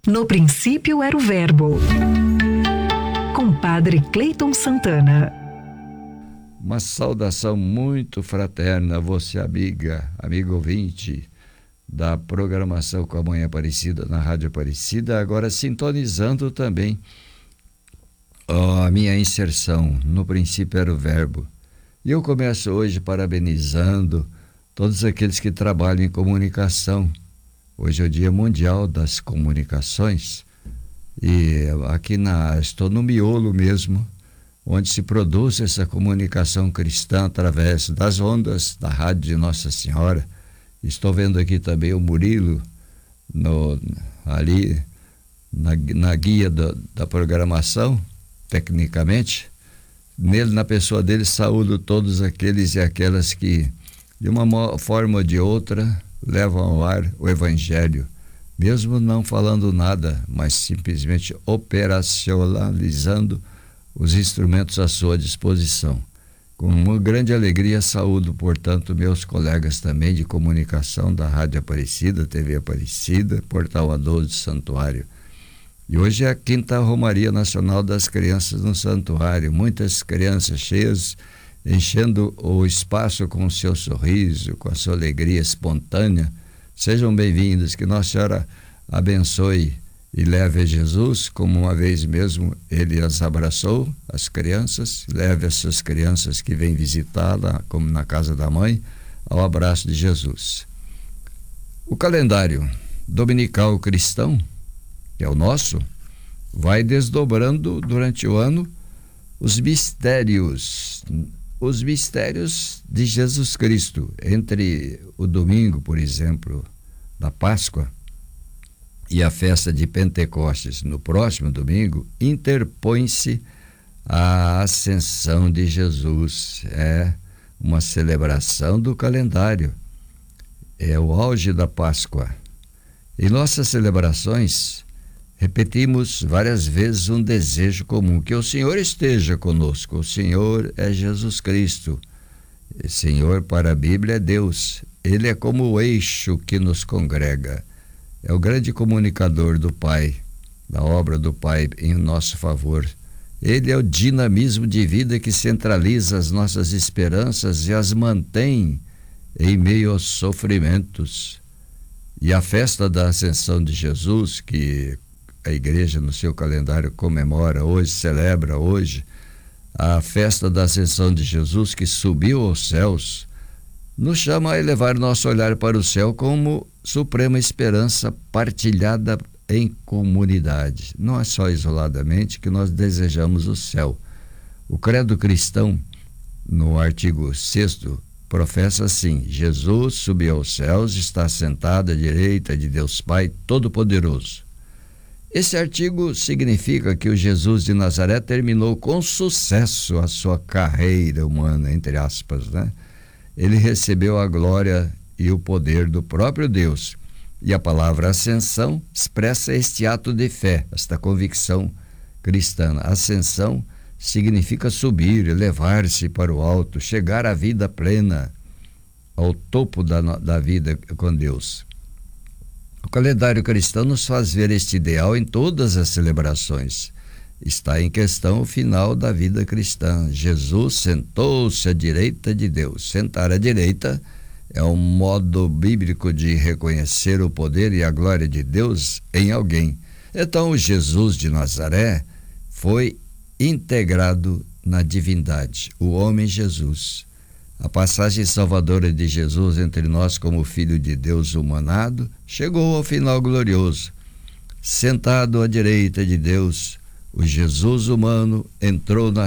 No princípio era o Verbo. Com Padre Cleiton Santana. Uma saudação muito fraterna a você, amigo ouvinte da programação com a Mãe Aparecida na Rádio Aparecida, agora sintonizando também a minha inserção. No princípio era o Verbo. E eu começo hoje parabenizando todos aqueles que trabalham em comunicação. Hoje é o Dia Mundial das Comunicações e aqui estou no miolo mesmo, onde se produz essa comunicação cristã através das ondas da Rádio de Nossa Senhora. Estou vendo aqui também o Murilo ali na guia da programação, tecnicamente. Na pessoa dele, saúdo todos aqueles e aquelas que, de uma forma ou de outra, levam ao ar o Evangelho, mesmo não falando nada, mas simplesmente operacionalizando os instrumentos à sua disposição. Com uma grande alegria, saúdo, portanto, meus colegas também de comunicação da Rádio Aparecida, TV Aparecida, Portal A12 Santuário. E hoje é a 5ª Romaria Nacional das Crianças no Santuário. Muitas crianças cheias, enchendo o espaço com o seu sorriso, com a sua alegria espontânea. Sejam bem-vindos, que Nossa Senhora abençoe e leve a Jesus, como uma vez mesmo ele as abraçou, as crianças, leve essas crianças que vêm visitá-la, como na casa da mãe, ao abraço de Jesus. O calendário dominical cristão, que é o nosso, vai desdobrando durante o ano os mistérios de Jesus Cristo. Entre o domingo, por exemplo, da Páscoa, e a festa de Pentecostes, no próximo domingo, interpõe-se a Ascensão de Jesus. É uma celebração do calendário. É o auge da Páscoa. Em nossas celebrações, repetimos várias vezes um desejo comum: que o Senhor esteja conosco. O Senhor é Jesus Cristo. O Senhor, para a Bíblia, é Deus. Ele é como o eixo que nos congrega. É o grande comunicador do Pai, da obra do Pai em nosso favor. Ele é o dinamismo de vida que centraliza as nossas esperanças e as mantém em meio aos sofrimentos. E a festa da Ascensão de Jesus, que a igreja no seu calendário comemora hoje, celebra hoje, a festa da Ascensão de Jesus, que subiu aos céus, nos chama a elevar nosso olhar para o céu como suprema esperança partilhada em comunidade. Não é só isoladamente que nós desejamos o céu. O credo cristão, no artigo 6º, professa assim: Jesus subiu aos céus, está sentado à direita de Deus Pai Todo-Poderoso. Esse artigo significa que o Jesus de Nazaré terminou com sucesso a sua carreira humana, entre aspas, né? Ele recebeu a glória e o poder do próprio Deus. E a palavra ascensão expressa este ato de fé, esta convicção cristã. Ascensão significa subir, elevar-se para o alto, chegar à vida plena, ao topo da vida com Deus. O calendário cristão nos faz ver este ideal em todas as celebrações. Está em questão o final da vida cristã. Jesus sentou-se à direita de Deus. Sentar à direita é um modo bíblico de reconhecer o poder e a glória de Deus em alguém. Então, o Jesus de Nazaré foi integrado na divindade, o homem Jesus. A passagem salvadora de Jesus entre nós como Filho de Deus humanado chegou ao final glorioso. Sentado à direita de Deus, o Jesus humano entrou na